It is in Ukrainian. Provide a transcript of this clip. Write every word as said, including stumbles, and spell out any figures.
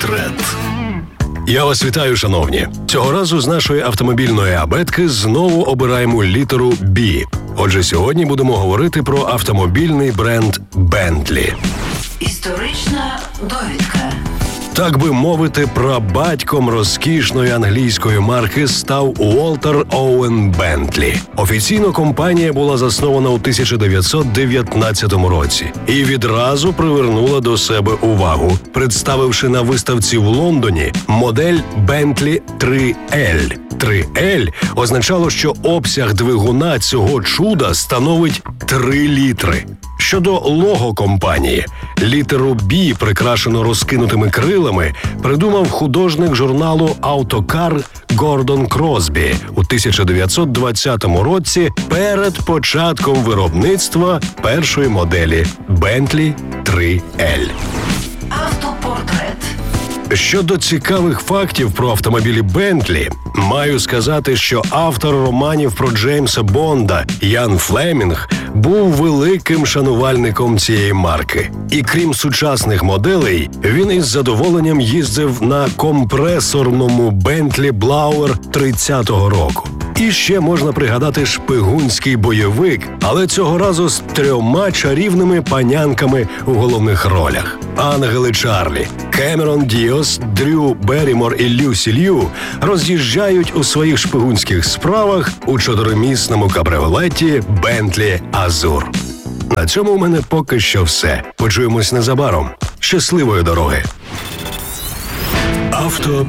Автопортрет. Я вас вітаю, шановні. Цього разу з нашої автомобільної абетки знову обираємо літеру «Бі». Отже, сьогодні будемо говорити про автомобільний бренд Bentley. Історична довідка. Так би мовити, прабатьком розкішної англійської марки став Уолтер Оуен Бентлі. Офіційно компанія була заснована у тисяча дев'ятсот дев'ятнадцятому році і відразу привернула до себе увагу, представивши на виставці в Лондоні модель Bentley три ель. три ель означало, що обсяг двигуна цього чуда становить три літри. Щодо лого компанії, літеру «Бі», прикрашену розкинутими крилами, придумав художник журналу «Автокар» Гордон Кросбі у тисяча дев'ятсот двадцятому році перед початком виробництва першої моделі Bentley три ель. Автопортрет. Щодо цікавих фактів про автомобілі Bentley, маю сказати, що автор романів про Джеймса Бонда Ян Флемінг був великим шанувальником цієї марки. І крім сучасних моделей, він із задоволенням їздив на компресорному Bentley Blower тридцятого року. І ще можна пригадати шпигунський бойовик, але цього разу з трьома чарівними панянками у головних ролях. Ангели Чарлі, Кемерон Діос, Дрю Беррімор і Люсі Лью роз'їжджають у своїх шпигунських справах у чотиримісному кабріолеті Bentley Azur. На цьому у мене поки що все. Почуємось незабаром. Щасливої дороги! Авто